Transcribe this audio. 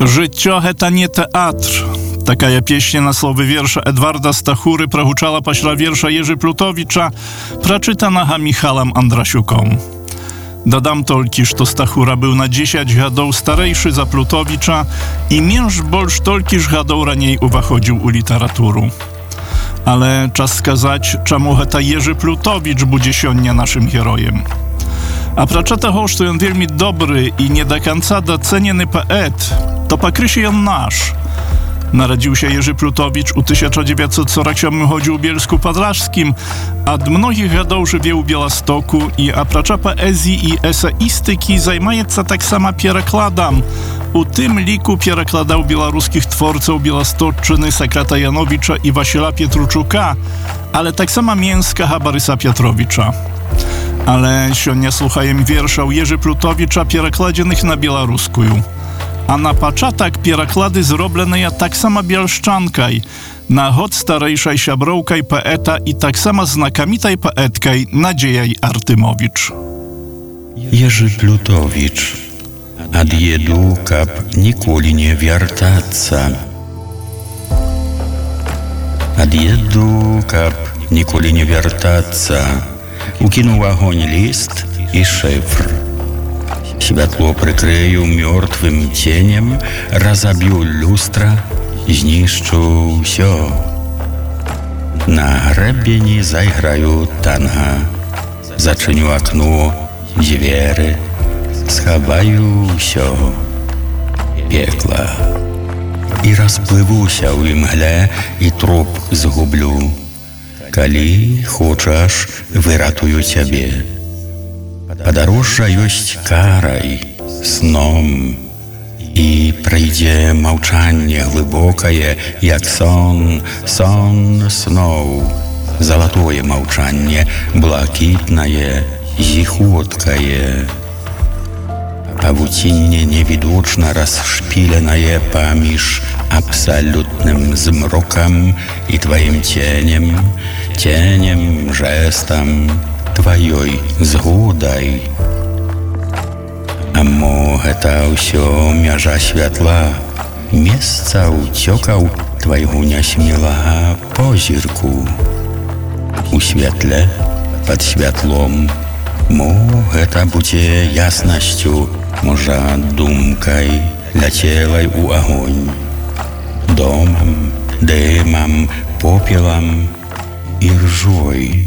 Жыццё гэта не тэатр. Такая песня на словы верша Эдварда Стахуры прагучала пасля верша Ежы Плютовіча, прачытанага Міхалам Андрасюком. Дадам толькі, што Стахура быў на 10 гадоў старэйшы за Плютовіча і менш больш толькі ж гадоў раней уваходзіў у літаратуру. Але час сказаць, чаму гэта Ежы Плютовіч будзе сёння нашым героем. Апрача таго, што ён вельмі добры і не да канца дацэнены паэт, то пакрысе ён наш. Narodził się Jerzy Plutowicz u 1947 roku w Bielsku Podlaskim, a od mnogich lat żyje u Białostoku i oprócz poezji i eseistyki zajmuje się tak samo przekładem. U tym liku przekładał białoruskich twórców Białostocczyny Sokrata Janowicza i Wasila Pietruczuka, ale tak samo Mięskaha Borysa Piotrowicza. Ale siądnia słuchajem wierszał Jerzy Plutowicza przekładzonych na białoruską. A na paczatak przekłady zrobione tak samo bielszczankaj, na hod starejszej siabrowkaj poeta i tak samo znakomitej poetkaj Nadziejaj Artymowicz. Jerzy Plutowicz, ad jedu kap nikoli nie wiertaca. Ad jedu kap nikoli nie wiertaca. Ukinął огонь list i szyfr. Światło przykrył mертвым cieniem, rozbił lustra, zniszczył всё. Na гребені zagrają tanga, zaczynił okno, drzwi, schowają всё. Piekla. I rozpływł się w mgle i trup zgubił. Kali хочешь, wyratuję ciebie. Подорожжа ёсць карай, сном, і прыйдзе маўчанне глыбокае, як сон сноў. Залатое маўчанне, блакітнае, зіхоткае. Павуцінне невідочна расшпіленае паміж абсалютным змрокам і тваім ценем, жэстам, тваёй згодай. А мо гэта ўсё мяжа святла, месца ўцёкаў твайго нясмелага позірку. У святле, пад святлом, мо гэта будзе яснасцю, можа думкай, ляцелай у агонь, домам, дымам, попелам і ржой.